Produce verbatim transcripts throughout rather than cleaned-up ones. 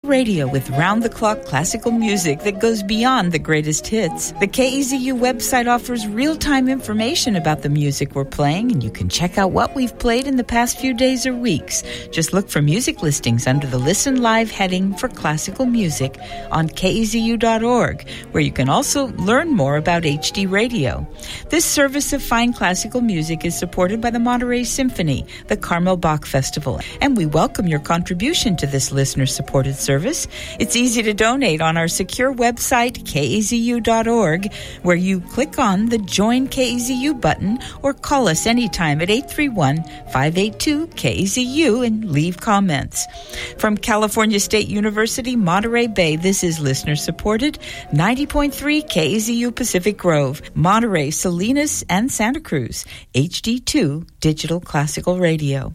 Radio with round-the-clock classical music that goes beyond the greatest hits. The K E Z U website offers real-time information about the music we're playing, and you can check out what we've played in the past few days or weeks. Just look for music listings under the Listen Live heading for classical music on K E Z U dot org, where you can also learn more about H D Radio. This service of fine classical music is supported by the Monterey Symphony, the Carmel Bach Festival, and we welcome your contribution to this listener-supported service. It's easy to donate on our secure website, K E Z U dot org, where you click on the Join K E Z U button or call us anytime at eight three one, five eight two, K E Z U and leave comments. From California State University, Monterey Bay, this is listener-supported ninety point three K E Z U Pacific Grove, Monterey, Salinas, and Santa Cruz, H D two Digital Classical Radio.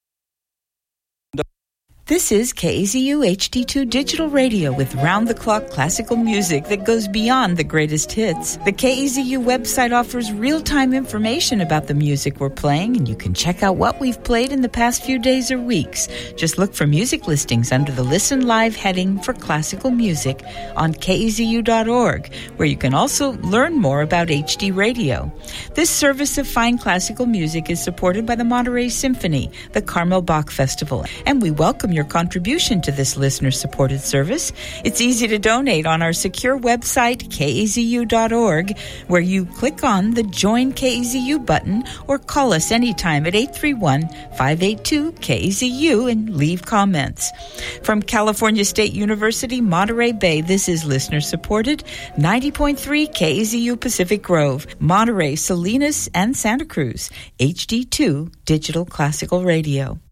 This is K E Z U H D two Digital Radio with round-the-clock classical music that goes beyond the greatest hits. The K E Z U website offers real-time information about the music we're playing, and you can check out what we've played in the past few days or weeks. Just look for music listings under the Listen Live heading for classical music on K E Z U dot org, where you can also learn more about H D Radio. This service of fine classical music is supported by the Monterey Symphony, the Carmel Bach Festival, and we welcome your contribution to this listener-supported service. It's easy to donate on our secure website, K E Z U dot org, where you click on the Join K E Z U button or call us anytime at eight three one, five eight two, K E Z U and leave comments. From California State University, Monterey Bay, this is listener-supported ninety point three K E Z U Pacific Grove, Monterey, Salinas, and Santa Cruz, H D two Digital Classical Radio.